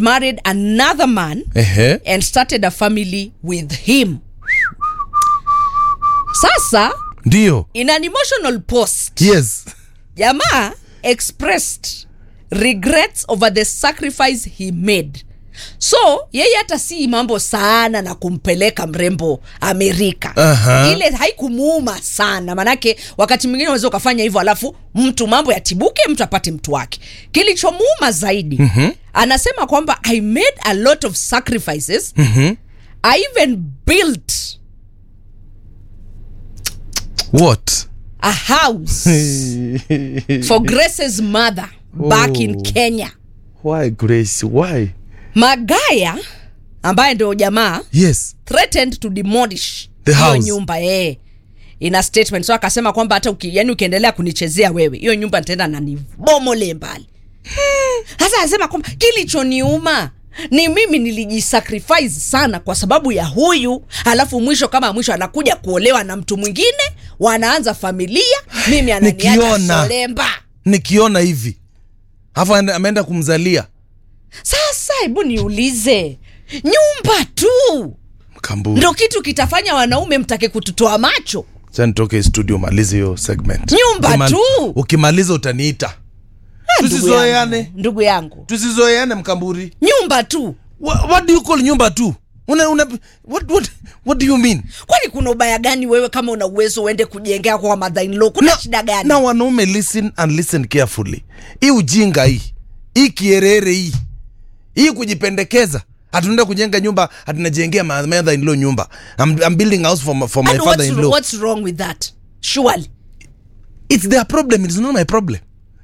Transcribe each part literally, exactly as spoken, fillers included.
married another man Ehe. and started a family with him. Sasa Ndio. in an emotional post, Yes. jamaa expressed regrets over the sacrifice he made. So yeye hata si mambo sana na kumpeleka mrembo Amerika. Uh-huh. Ile haikumuuma sana, manake wakati mwingine unaweza ukafanya hivyo alafu mtu mambo yatibuke, mtu apate mtu wake. Kilichomuuma zaidi, mm-hmm. anasema kwamba I made a lot of sacrifices. Mhm. I even built What? a house for Grace's mother back Oh. in Kenya. Why, Grace? Why? Magaya ambaye ndio jamaa Yes. threatened to demolish The hiyo house. nyumba eh, in a statement. So akasema kwamba hata uki, yani ukiendelea kunichezea wewe, hiyo nyumba nitaenda na nibomole mbali. Sasa anasema kwamba kilichoniuma ni mimi nilijisacrifice sana kwa sababu ya huyu, alafu mwisho kama mwisho anakuja kuolewa na mtu mwingine, wanaanza familia, mimi ananiacha Nikiona. solemba. Nikiona hivi. Hafa ameenda kumzalia. Sasa hebu niulize, nyumba tu Mkamburi. ndio kitu kitafanya wanaume mtake kututoa macho? Sasa nitoke studio malize hiyo segment. Nyumba Ukimal- tu. Ukimaliza utaniita. Ndugu Tusizoeane. yangu, ndugu yangu, Tusizoeane Mkamburi. nyumba tu. What, what do you call nyumba tu? Una, una what what what do you mean? Kwani kuna ubaya gani wewe kama una uwezo uende kujengea kwa mother in law? Kuna Na- shida gani? Na wanaume, listen and listen carefully. Hii ujinga hii. Hii kierere hii. Hii kujipendekeza. Hatunaenda kujenga nyumba, hatunajengea mother in law nyumba. I'm, I'm building a house for my, for my And father what's, in law. what's wrong with that? Surely. It's their problem, it's not my problem.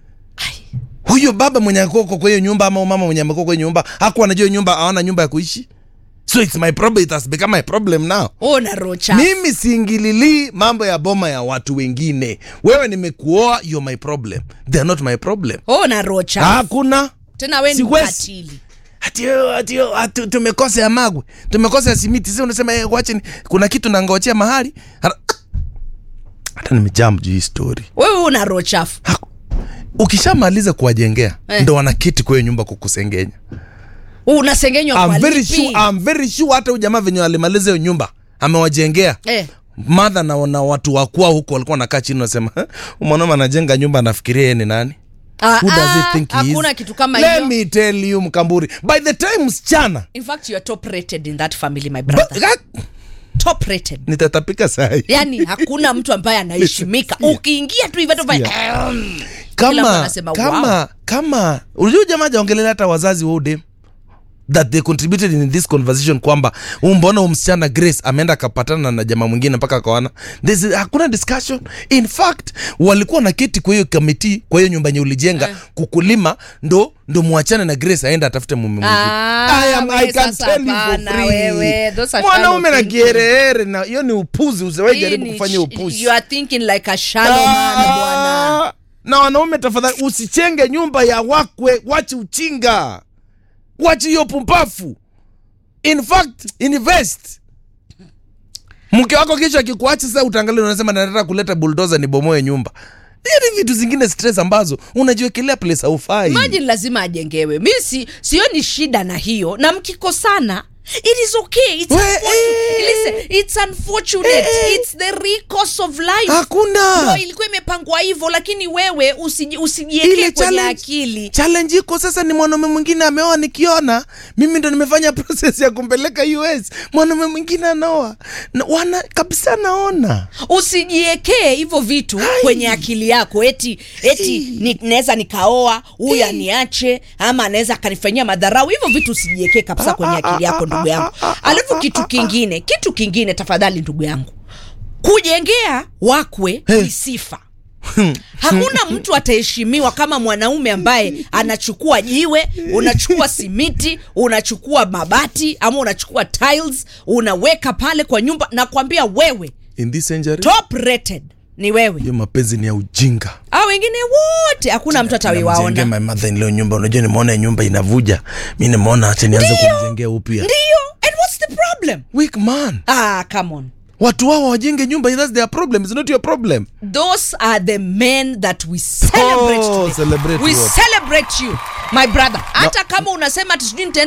Huyo baba mwenye akoko kwa hiyo nyumba ama mama mwenye amekoko kwa hiyo nyumba, hakuwa anajua hiyo nyumba, hawana nyumba ya kuishi. So it's my problem, it has become my problem now. Oh, na rocha. Mimi siingilili mambo ya boma ya watu wengine. Wewe nimekuoa, you're my problem. They are not my problem. Oh, na rocha. Hakuna. Tena wewe ni Siwezi. mkatili. Atio atio atu, tumekosa ya magwe. Tumekosa ya simiti. Sasa unasema eh, wacha ni, kuna kitu nangojea mahali. Hata, hata nimejam juu hii story. Wewe una rocha. Ukishamaliza kuwajengea, Eh. ndo wanakiti kwa hiyo nyumba kukusengenya. Unasengenywa kwa I'm very lipi? sure, I'm very sure hata huyu jamaa venye alimaliza hiyo nyumba amewajengea. Eh. Mother na, na watu wakua huko walikuwa wanakaa chini wasema, mwanaume anajenga nyumba anafikiria yeye ni nani? Ah, Who does he ah, think he is? hakuna kitu kama Let hiyo. me tell you Mkamburi, by the time msichana In fact, you are top rated in that family, my brother. ba, Top rated. nitatapika sahi. Yani hakuna mtu ambaye anaheshimika. Ukiingia tu hivyo tu kila mtu Kama anasema, kama wow. kama unajua jamaa jaongelea hata wazazi wa udem that they contributed in this conversation kwamba mbona umsichana Grace ameenda kapatana na jamaa mwingine mpaka akaona. There's hakuna discussion. In fact walikuwa na keti kwa hiyo committee, kwa hiyo nyumba yenye ulijenga, uh. kukulima ndo ndo muachane na Grace aende atafute mume mwingine. Ah, I am, I wewe can sasa tell you hapana, for wewe, those free. are Mwanaume shallow na thinking. kierere na hiyo ni upuzi, usiwahi Hii jaribu ni kufanya sh- upuzi. You are thinking like a shallow man, bwana. Na wanaume tafadhali usichenge nyumba ya wakwe, wachi uchinga. Wachi hiyo pumbafu. In fact, invest. Mke wako kisha akikuacha sasa utaangalia unasema nataka kuleta bulldozer nibomoe nyumba. Hiyo ni vitu zingine stress ambazo unajiwekelea place haufai. Imagine lazima ajengewe. Mimi si sioni shida na hiyo, na mkikosana it is okay. It's We- unfortunate. Listen, it's unfortunate. It's the recourse of life. Hakuna. No, ilikuwa imepangwa hivyo, lakini wewe usiji, usijiwekee Ile kwenye challenge- akili. Challenge iko sasa ni mwanaume mwingine ameoa, nikiona mimi ndo nimefanya process ya kumpeleka U S, mwanaume mwingine anaoa na, wana kabisa naona. Usijiwekee hivyo vitu kwenye akili yako eti eti ni, naweza nikaoa huyu aniache ama anaweza akanifanyia madharau. Hivyo vitu usijiwekee kabisa kwenye akili yako, ndugu yangu. Alafu kitu kingine, kitu kingine tafadhali ndugu yangu. Kujengea wakwe ni sifa. Hakuna mtu ataheshimiwa kama mwanaume ambaye anachukua jiwe, unachukua simiti, unachukua mabati ama unachukua tiles, unaweka pale kwa nyumba na kuambia wewe In this century, top rated ni wewe. hiyo mapenzi ni ya ujinga. Ah, wengine wote hakuna mtu atawiwaona. Namjengea my mother in law nyumba, unajua nimeona nyumba inavuja. Mimi nimeona acha nianze kumjengea upya. Ndio. And what's the problem? Weak man. Ah, come on. Watu wao wajenge nyumba, that's their problem, it's not your problem. Those are the men that we celebrate Oh, today. celebrate we what? celebrate you, my brother. Hata kama unasema ati sijui